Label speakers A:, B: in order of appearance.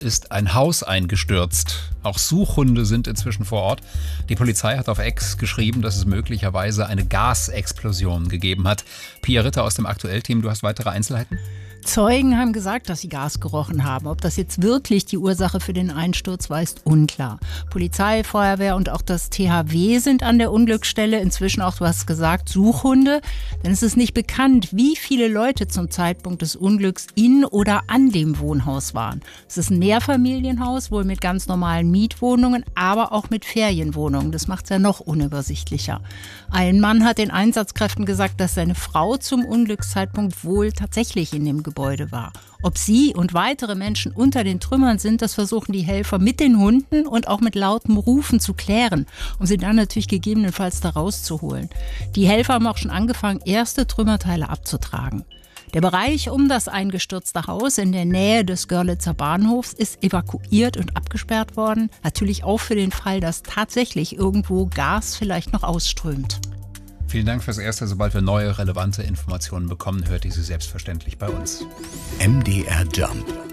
A: ist ein Haus eingestürzt. Auch Suchhunde sind inzwischen vor Ort. Die Polizei hat auf X geschrieben, dass es möglicherweise eine Gasexplosion gegeben hat. Pia Ritter aus dem Aktuell-Team, du hast weitere Einzelheiten?
B: Zeugen haben gesagt, dass sie Gas gerochen haben. Ob das jetzt wirklich die Ursache für den Einsturz war, ist unklar. Polizei, Feuerwehr und auch das THW sind an der Unglücksstelle. Inzwischen auch, du hast gesagt, Suchhunde. Denn es ist nicht bekannt, wie viele Leute zum Zeitpunkt des Unglücks in oder an dem Wohnhaus waren. Es ist ein Mehrfamilienhaus, wohl mit ganz normalen Mietwohnungen, aber auch mit Ferienwohnungen. Das macht es ja noch unübersichtlicher. Ein Mann hat den Einsatzkräften gesagt, dass seine Frau zum Unglückszeitpunkt wohl tatsächlich in dem Gebäude war. Ob sie und weitere Menschen unter den Trümmern sind, das versuchen die Helfer mit den Hunden und auch mit lautem Rufen zu klären, um sie dann natürlich gegebenenfalls da rauszuholen. Die Helfer haben auch schon angefangen, erste Trümmerteile abzutragen. Der Bereich um das eingestürzte Haus in der Nähe des Görlitzer Bahnhofs ist evakuiert und abgesperrt worden. Natürlich auch für den Fall, dass tatsächlich irgendwo Gas vielleicht noch ausströmt.
A: Vielen Dank fürs Erste. Sobald wir neue, relevante Informationen bekommen, hört ihr sie selbstverständlich bei uns.
C: MDR Jump.